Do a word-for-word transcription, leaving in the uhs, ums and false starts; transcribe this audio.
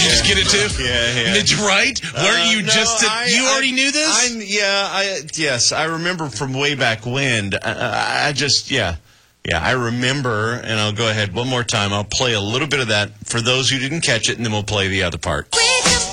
you just get it too? Yeah, yeah. Did you right? Weren't you Uh, no, just? I, you already I, knew this? I, yeah, I yes, I remember from way back when. I, I just yeah. Yeah, I remember, and I'll go ahead one more time. I'll play a little bit of that for those who didn't catch it, and then we'll play the other part.